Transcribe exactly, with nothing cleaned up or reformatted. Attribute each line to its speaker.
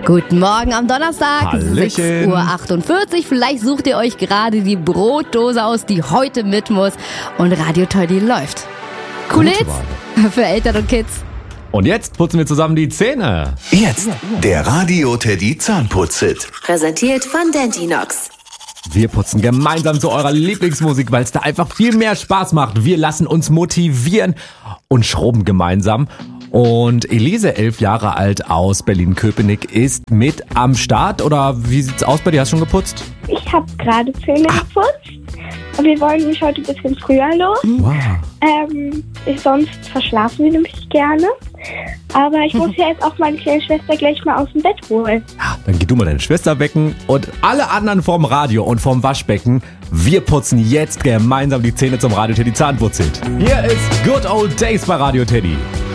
Speaker 1: Guten Morgen am Donnerstag, sechs Uhr achtundvierzig. Vielleicht sucht ihr euch gerade die Brotdose aus, die heute mit muss. Und Radio Teddy läuft. Coole Hits für Eltern und Kids.
Speaker 2: Und jetzt putzen wir zusammen die Zähne.
Speaker 3: Jetzt der Radio Teddy Zahnputz-Hit.
Speaker 4: Präsentiert von Dentinox.
Speaker 2: Wir putzen gemeinsam zu eurer Lieblingsmusik, weil es da einfach viel mehr Spaß macht. Wir lassen uns motivieren und schrubben gemeinsam. Und Elise, elf Jahre alt aus Berlin-Köpenick, ist mit am Start. Oder wie sieht's aus bei dir? Hast du schon geputzt?
Speaker 5: Ich habe gerade Zähne ah. geputzt. Und wir wollen mich heute ein bisschen früher los.
Speaker 2: Wow.
Speaker 5: Ähm, ich, sonst verschlafen wir nämlich gerne. Aber ich muss ja jetzt auch meine kleine Schwester gleich mal aus dem Bett holen.
Speaker 2: Ja, dann geh du mal deine Schwester wecken und alle anderen vorm Radio und vorm Waschbecken. Wir putzen jetzt gemeinsam die Zähne zum Radio Teddy Zahnputz-Hit. Hier ist Good Old Days bei Radio Teddy.